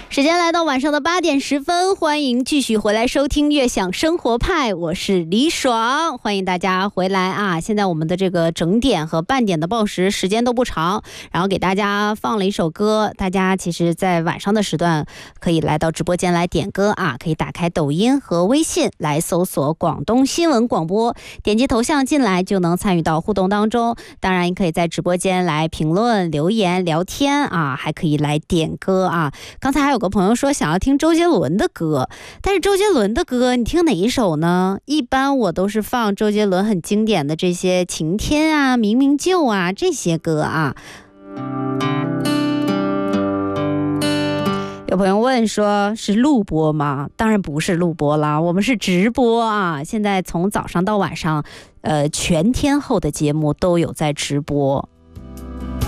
时间来到晚上的8点10分，欢迎继续回来收听悦享生活派，我是李爽，欢迎大家回来啊！现在我们的这个整点和半点的报时时间都不长，然后给大家放了一首歌，大家其实在晚上的时段可以来到直播间来点歌啊，可以打开抖音和微信来搜索广东新闻广播，点击头像进来就能参与到互动当中，当然也可以在直播间来评论留言聊天啊，还可以来点歌啊。刚才还有个朋友说想要听周杰伦的歌，但是周杰伦的歌你听哪一首呢？一般我都是放周杰伦很经典的这些晴天啊、明明就啊这些歌啊。有朋友问说是录播吗？当然不是录播啦，我们是直播啊。现在从早上到晚上全天候的节目都有在直播。